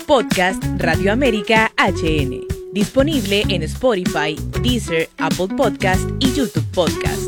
Podcast Radio América HN. Disponible en Spotify, Deezer, Apple Podcast y YouTube Podcast.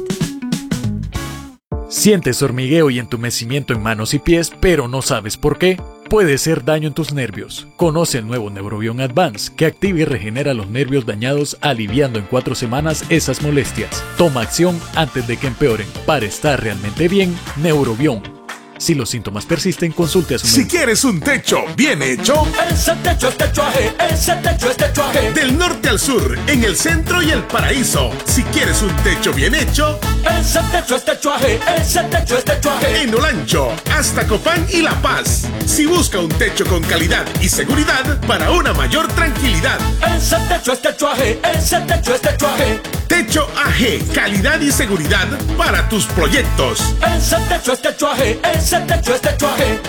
¿Sientes hormigueo y entumecimiento en manos y pies, pero no sabes por qué? Puede ser daño en tus nervios. Conoce el nuevo Neurobion Advance, que activa y regenera los nervios dañados, aliviando en 4 semanas esas molestias. Toma acción antes de que empeoren. Para estar realmente bien, Neurobion. Si los síntomas persisten, consulte a su médico. Si quieres un techo bien hecho, ese techo es Techo AG, ese techo es Techo AG. Del norte al sur, en el centro y el paraíso. Si quieres un techo bien hecho, ese techo es Techo AG, ese techo es Techo AG. En Olancho, hasta Copán y La Paz. Si busca un techo con calidad y seguridad para una mayor tranquilidad. Ese techo es Techo AG, ese techo es Techo AG. Techo AG, calidad y seguridad para tus proyectos. Ese techo es Techo AG, ese techo es Techo AG.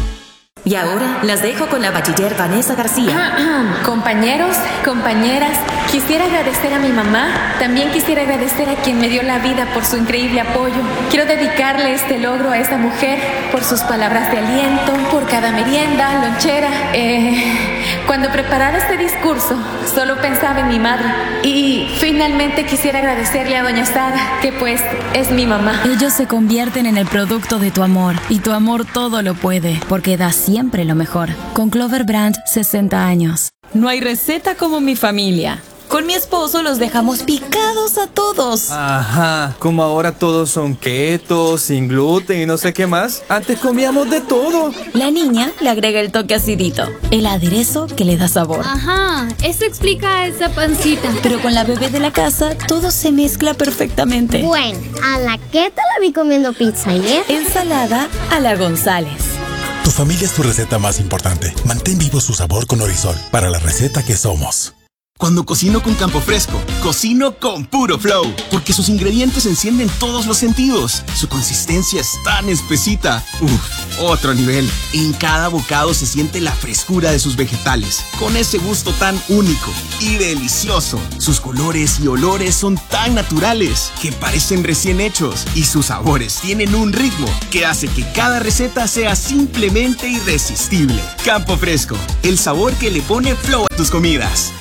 Y ahora las dejo con la bachiller Vanessa García. Compañeros, compañeras, quisiera agradecer a mi mamá. También quisiera agradecer a quien me dio la vida por su increíble apoyo. Quiero dedicarle este logro a esta mujer por sus palabras de aliento, por cada merienda, lonchera. Cuando preparaba este discurso, solo pensaba en mi madre. Y finalmente quisiera agradecerle a doña Sara, que pues es mi mamá. Ellos se convierten en el producto de tu amor, y tu amor todo lo puede, porque da siempre lo mejor. Con Clover Brand, 60 años. No hay receta como mi familia. Con mi esposo los dejamos picados a todos. Ajá, como ahora todos son keto, sin gluten y no sé qué más. Antes comíamos de todo. La niña le agrega el toque acidito, el aderezo que le da sabor. Ajá, eso explica esa pancita. Pero con la bebé de la casa, todo se mezcla perfectamente. Bueno, a la Keto la vi comiendo pizza ayer. Ensalada a la González. Tu familia es tu receta más importante. Mantén vivo su sabor con Orisol, para la receta que somos. Cuando cocino con Campo Fresco, cocino con puro flow, porque sus ingredientes encienden todos los sentidos. Su consistencia es tan espesita. Otro nivel. En cada bocado se siente la frescura de sus vegetales, con ese gusto tan único y delicioso. Sus colores y olores son tan naturales que parecen recién hechos, y sus sabores tienen un ritmo que hace que cada receta sea simplemente irresistible. Campo Fresco, el sabor que le pone flow a tus comidas.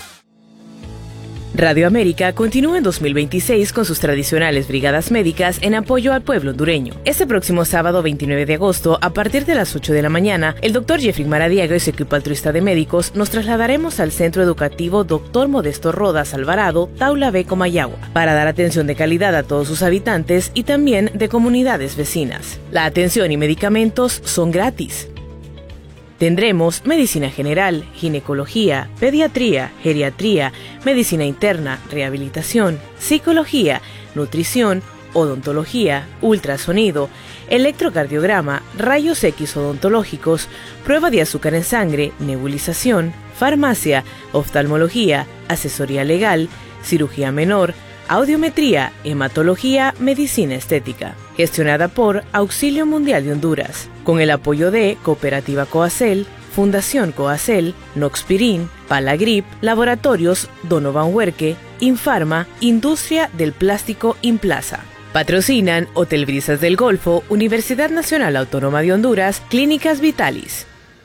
Radio América continúa en 2026 con sus tradicionales brigadas médicas en apoyo al pueblo hondureño. Este próximo sábado 29 de agosto, a partir de las 8 de la mañana, el Dr. Jeffrey Maradiaga y su equipo altruista de médicos nos trasladaremos al Centro Educativo Dr. Modesto Rodas Alvarado, Taula B, Comayagua, para dar atención de calidad a todos sus habitantes y también de comunidades vecinas. La atención y medicamentos son gratis. Tendremos medicina general, ginecología, pediatría, geriatría, medicina interna, rehabilitación, psicología, nutrición, odontología, ultrasonido, electrocardiograma, rayos X odontológicos, prueba de azúcar en sangre, nebulización, farmacia, oftalmología, asesoría legal, cirugía menor, audiometría, hematología, medicina estética. Gestionada por Auxilio Mundial de Honduras, con el apoyo de Cooperativa Coacel, Fundación Coacel, Noxpirin, Palagrip, Laboratorios Donovan Huerque, Infarma, Industria del Plástico Implaza. Patrocinan Hotel Brisas del Golfo, Universidad Nacional Autónoma de Honduras, Clínicas Vitalis.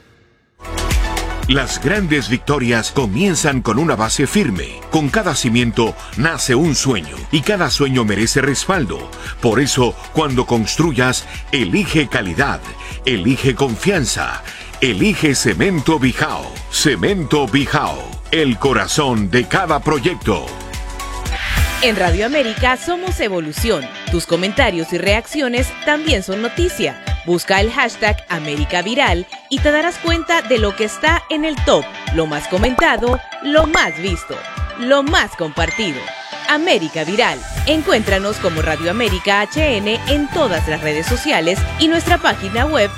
Las grandes victorias comienzan con una base firme. Con cada cimiento nace un sueño y cada sueño merece respaldo. Por eso, cuando construyas, elige calidad, elige confianza, elige Cemento Bijao. Cemento Bijao, el corazón de cada proyecto. En Radio América somos evolución. Tus comentarios y reacciones también son noticia. Busca el hashtag América Viral y te darás cuenta de lo que está en el top, lo más comentado, lo más visto, lo más compartido. América Viral. Encuéntranos como Radio América HN en todas las redes sociales y nuestra página web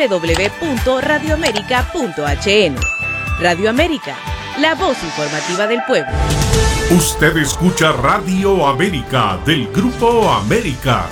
www.radioamerica.hn. Radio América, la voz informativa del pueblo. Usted escucha Radio América del Grupo América.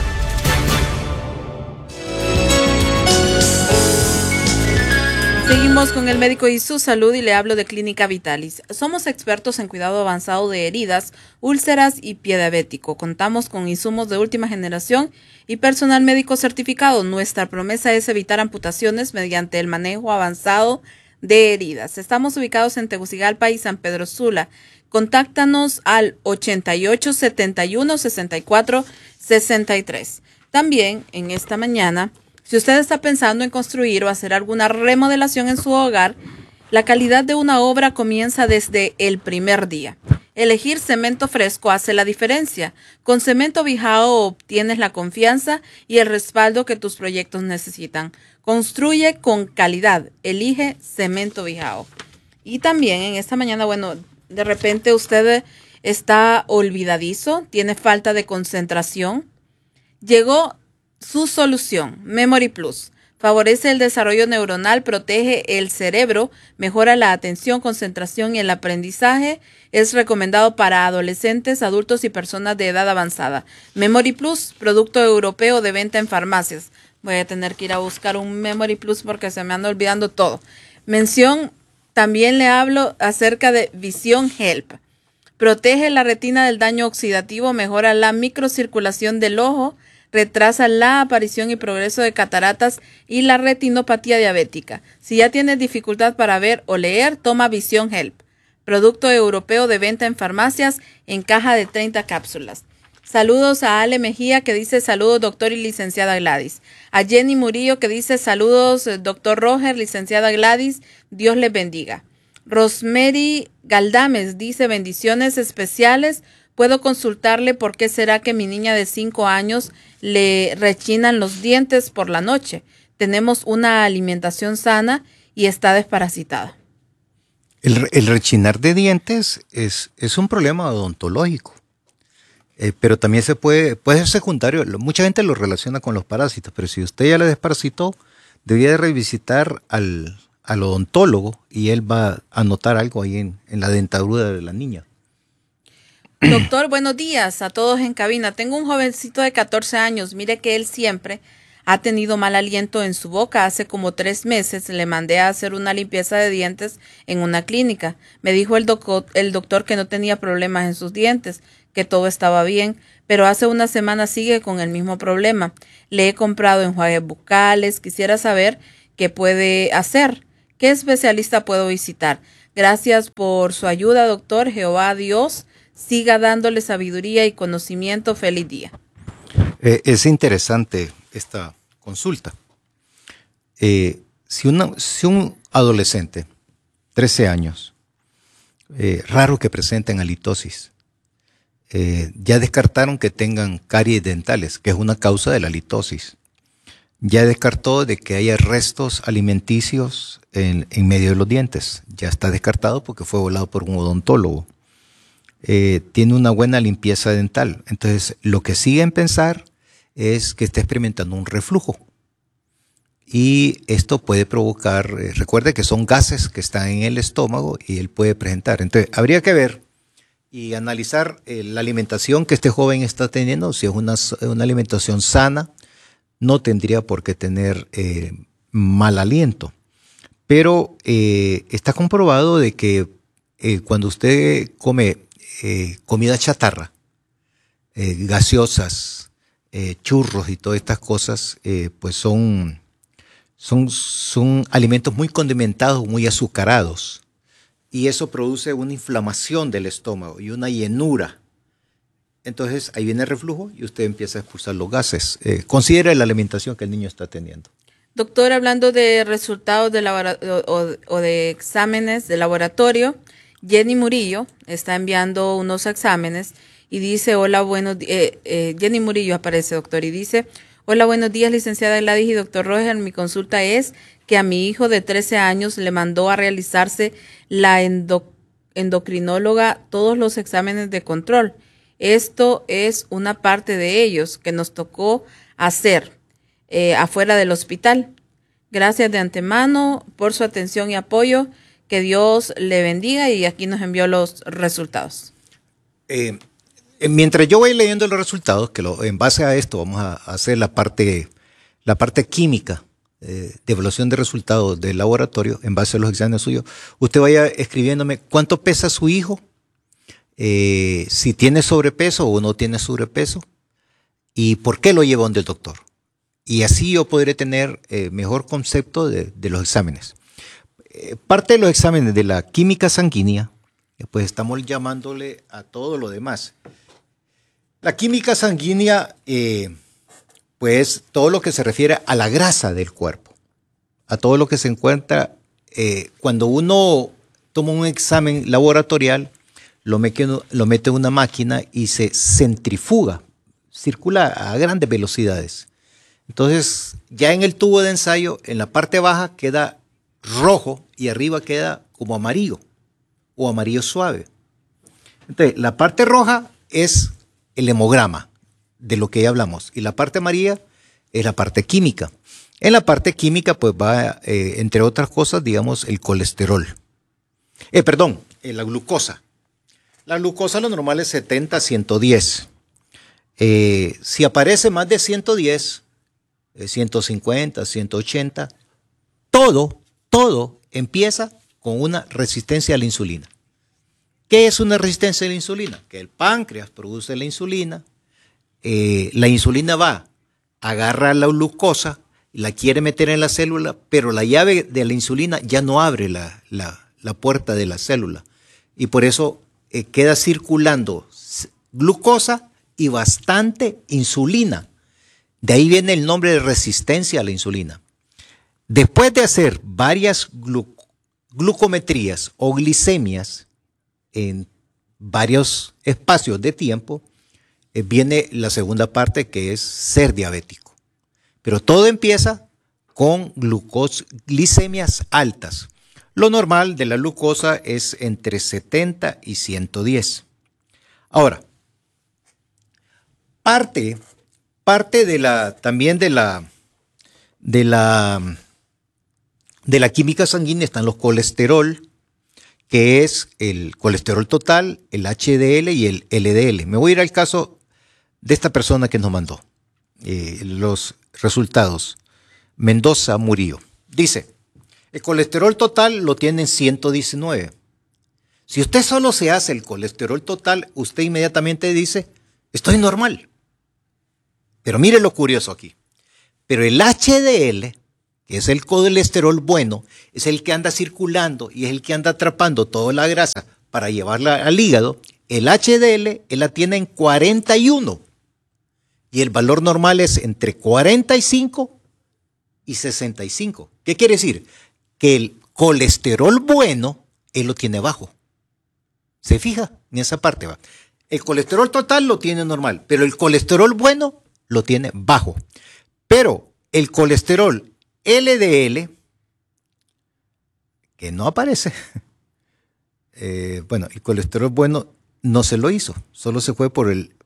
Seguimos con el médico y su salud y le hablo de Clínica Vitalis. Somos expertos en cuidado avanzado de heridas, úlceras y pie diabético. Contamos con insumos de última generación y personal médico certificado. Nuestra promesa es evitar amputaciones mediante el manejo avanzado de heridas. Estamos ubicados en Tegucigalpa y San Pedro Sula. Contáctanos al 88 71 64 63. También en esta mañana, si usted está pensando en construir o hacer alguna remodelación en su hogar, la calidad de una obra comienza desde el primer día. Elegir cemento fresco hace la diferencia. Con Cemento Bijao obtienes la confianza y el respaldo que tus proyectos necesitan. Construye con calidad. Elige Cemento Bijao. Y también en esta mañana, bueno, de repente usted está olvidadizo, tiene falta de concentración. Llegó su solución, Memory Plus. Favorece el desarrollo neuronal, protege el cerebro, mejora la atención, concentración y el aprendizaje. Es recomendado para adolescentes, adultos y personas de edad avanzada. Memory Plus, producto europeo de venta en farmacias. Voy a tener que ir a buscar un Memory Plus porque se me anda olvidando todo. También le hablo acerca de Vision Help. Protege la retina del daño oxidativo, mejora la microcirculación del ojo, retrasa la aparición y progreso de cataratas y la retinopatía diabética. Si ya tienes dificultad para ver o leer, toma Vision Help. Producto europeo de venta en farmacias en caja de 30 cápsulas. Saludos a Ale Mejía que dice saludos doctor y licenciada Gladys. A Jenny Murillo que dice saludos doctor Roger, licenciada Gladys, Dios les bendiga. Rosemary Galdames dice bendiciones especiales. Puedo consultarle por qué será que mi niña de 5 años le rechinan los dientes por la noche. Tenemos una alimentación sana y está desparasitada. El rechinar de dientes es un problema odontológico. Pero también puede ser secundario. Mucha gente lo relaciona con los parásitos, pero si usted ya le desparasitó, debería de revisitar al odontólogo y él va a notar algo ahí en la dentadura de la niña. Doctor, buenos días a todos en cabina. Tengo un jovencito de 14 años. Mire que él siempre ha tenido mal aliento en su boca. Hace como 3 meses le mandé a hacer una limpieza de dientes en una clínica. Me dijo el doctor que no tenía problemas en sus dientes, que todo estaba bien, pero hace una semana sigue con el mismo problema. Le he comprado enjuagues bucales. Quisiera saber qué puede hacer. ¿Qué especialista puedo visitar? Gracias por su ayuda, doctor. Jehová Dios siga dándole sabiduría y conocimiento. Feliz día. Es interesante esta consulta. Si un adolescente, 13 años, raro que presenten halitosis, ya descartaron que tengan caries dentales, que es una causa de la halitosis. Ya descartó de que haya restos alimenticios en medio de los dientes. Ya está descartado porque fue volado por un odontólogo. Tiene una buena limpieza dental. Entonces, lo que sigue en pensar es que está experimentando un reflujo. Y esto puede provocar, recuerde que son gases que están en el estómago y él puede presentar. Entonces, habría que ver y analizar la alimentación que este joven está teniendo. Si es una alimentación sana, no tendría por qué tener mal aliento. Pero está comprobado de que cuando usted come comida chatarra, gaseosas, churros y todas estas cosas, pues son alimentos muy condimentados, muy azucarados. Y eso produce una inflamación del estómago y una llenura. Entonces ahí viene el reflujo y usted empieza a expulsar los gases. Considere la alimentación que el niño está teniendo. Doctor, hablando de resultados de o de exámenes de laboratorio, Jenny Murillo está enviando unos exámenes y dice, hola, buenos días. Jenny Murillo aparece, doctor, y dice, hola, buenos días, licenciada Gladys y doctor Roger. Mi consulta es que a mi hijo de 13 años le mandó a realizarse la endocrinóloga todos los exámenes de control. Esto es una parte de ellos que nos tocó hacer afuera del hospital. Gracias de antemano por su atención y apoyo. Que Dios le bendiga, y aquí nos envió los resultados. Mientras yo voy leyendo los resultados, que en base a esto vamos a hacer la parte química de evaluación de resultados del laboratorio en base a los exámenes suyos, usted vaya escribiéndome cuánto pesa su hijo, si tiene sobrepeso o no tiene sobrepeso y por qué lo lleva donde el doctor. Y así yo podré tener mejor concepto de los exámenes. parte de los exámenes de la química sanguínea, pues estamos llamándole a todo lo demás. La química sanguínea, pues todo lo que se refiere a la grasa del cuerpo, a todo lo que se encuentra cuando uno toma un examen laboratorial, lo mete en una máquina y se centrifuga, circula a grandes velocidades. Entonces, ya en el tubo de ensayo, en la parte baja queda rojo y arriba queda como amarillo o amarillo suave. Entonces, la parte roja es el hemograma de lo que ya hablamos y la parte amarilla es la parte química. En la parte química pues va, entre otras cosas, digamos, el colesterol. La glucosa. La glucosa lo normal es 70 a 110. Si aparece más de 110, 150, 180, todo empieza con una resistencia a la insulina. ¿Qué es una resistencia a la insulina? Que el páncreas produce la insulina va, agarra la glucosa, la quiere meter en la célula, pero la llave de la insulina ya no abre la puerta de la célula. Y por eso queda circulando glucosa y bastante insulina. De ahí viene el nombre de resistencia a la insulina. Después de hacer varias glucometrías o glicemias en varios espacios de tiempo, viene la segunda parte, que es ser diabético. Pero todo empieza con glicemias altas. Lo normal de la glucosa es entre 70 y 110. Ahora, parte también de la química sanguínea están los colesterol, que es el colesterol total, el HDL y el LDL. Me voy a ir al caso de esta persona que nos mandó los resultados. Mendoza Murillo. Dice, el colesterol total lo tiene en 119. Si usted solo se hace el colesterol total, usted inmediatamente dice, estoy normal. Pero mire lo curioso aquí. Pero el HDL, que es el colesterol bueno, es el que anda circulando y es el que anda atrapando toda la grasa para llevarla al hígado. El HDL, él la tiene en 41. Y el valor normal es entre 45 y 65. ¿Qué quiere decir? Que el colesterol bueno, él lo tiene bajo. ¿Se fija? En esa parte va. El colesterol total lo tiene normal, pero el colesterol bueno lo tiene bajo. Pero el colesterol LDL, que no aparece, el colesterol bueno no se lo hizo, solo se fue por el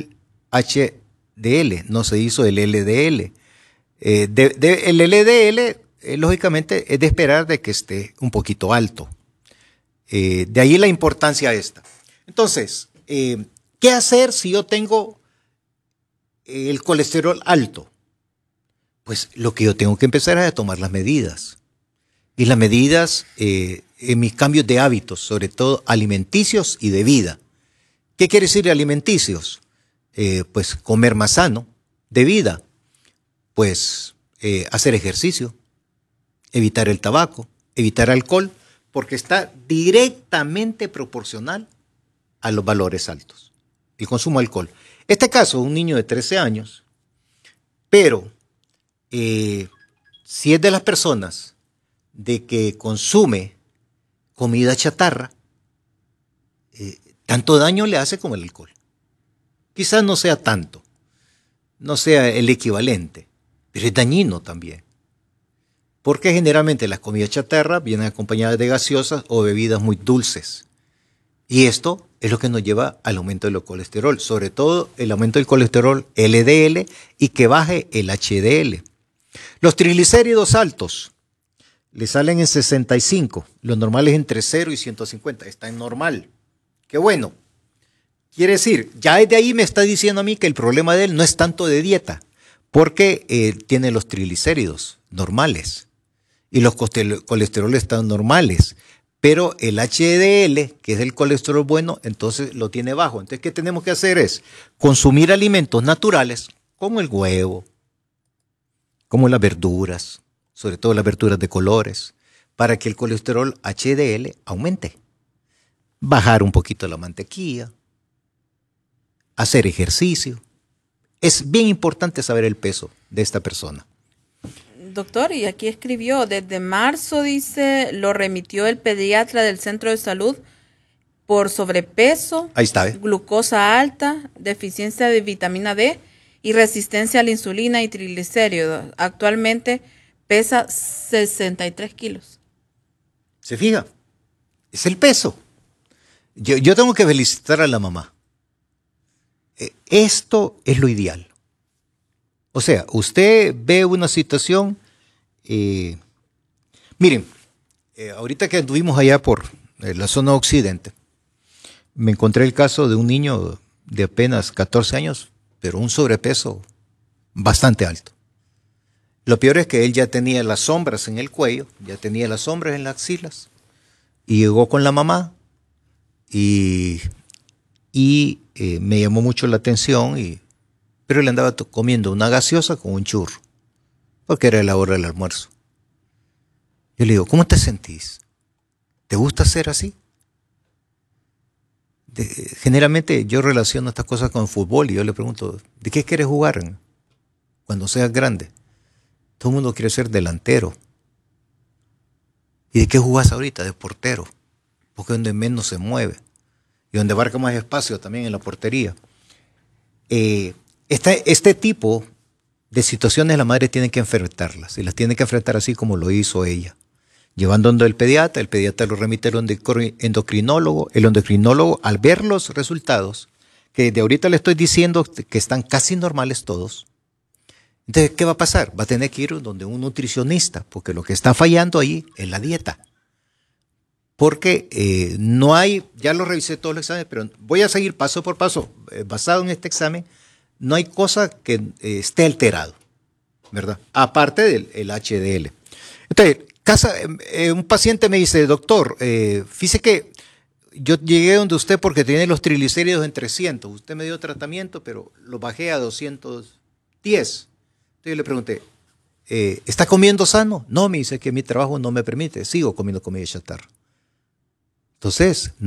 HDL, no se hizo el LDL. El LDL, lógicamente, es de esperar de que esté un poquito alto. De ahí la importancia esta. Entonces, ¿qué hacer si yo tengo el colesterol alto? Pues lo que yo tengo que empezar es a tomar las medidas. Y las medidas en mis cambios de hábitos, sobre todo alimenticios y de vida. ¿Qué quiere decir alimenticios? Pues comer más sano. De vida, pues hacer ejercicio, evitar el tabaco, evitar alcohol, porque está directamente proporcional a los valores altos, el consumo de alcohol. Este caso, un niño de 13 años, pero si es de las personas de que consume comida chatarra, tanto daño le hace como el alcohol. Quizás no sea tanto, no sea el equivalente, pero es dañino también. Porque generalmente las comidas chatarra vienen acompañadas de gaseosas o bebidas muy dulces. Y esto es lo que nos lleva al aumento del colesterol, sobre todo el aumento del colesterol LDL y que baje el HDL. Los triglicéridos altos le salen en 65, lo normal es entre 0 y 150, está en normal. Qué bueno. Quiere decir, ya desde ahí me está diciendo a mí que el problema de él no es tanto de dieta, porque tiene los triglicéridos normales y los colesterol están normales, pero el HDL, que es el colesterol bueno, entonces lo tiene bajo. Entonces, ¿qué tenemos que hacer? Es consumir alimentos naturales, como el huevo, como las verduras, sobre todo las verduras de colores, para que el colesterol HDL aumente. Bajar un poquito la mantequilla, hacer ejercicio. Es bien importante saber el peso de esta persona. Doctor, y aquí escribió, desde marzo, dice, lo remitió el pediatra del centro de salud por sobrepeso, ahí está, glucosa alta, deficiencia de vitamina D y resistencia a la insulina y triglicéridos. Actualmente pesa 63 kilos. ¿Se fija? Es el peso. Yo tengo que felicitar a la mamá. Esto es lo ideal. O sea, usted ve una situación, miren, ahorita que anduvimos allá por la zona occidente, me encontré el caso de un niño de apenas 14 años, pero un sobrepeso bastante alto. Lo peor es que él ya tenía las sombras en el cuello, ya tenía las sombras en las axilas, y llegó con la mamá, y me llamó mucho la atención, pero él andaba comiendo una gaseosa con un churro, porque era la hora del almuerzo. Yo le digo, ¿cómo te sentís? ¿Te gusta ser así? Generalmente yo relaciono estas cosas con el fútbol y yo le pregunto, ¿de qué quieres jugar cuando seas grande? Todo el mundo quiere ser delantero. ¿Y de qué jugás ahorita? De portero, porque es donde menos se mueve y donde abarca más espacio también en la portería. Este tipo de situaciones la madre tiene que enfrentarlas y las tiene que enfrentar así como lo hizo ella. Llevando el pediatra lo remite al endocrinólogo, el endocrinólogo al ver los resultados, que de ahorita le estoy diciendo que están casi normales todos, entonces, ¿qué va a pasar? Va a tener que ir donde un nutricionista, porque lo que está fallando ahí es la dieta. Porque no hay, ya lo revisé todos los exámenes, pero voy a seguir paso por paso, basado en este examen, no hay cosa que esté alterado, ¿verdad? Aparte del HDL. Entonces, un paciente me dice, doctor, fíjese que yo llegué donde usted porque tiene los triglicéridos en 300. Usted me dio tratamiento, pero lo bajé a 210. Entonces yo le pregunté, ¿está comiendo sano? No, me dice que mi trabajo no me permite. Sigo comiendo comida chatarra. Entonces,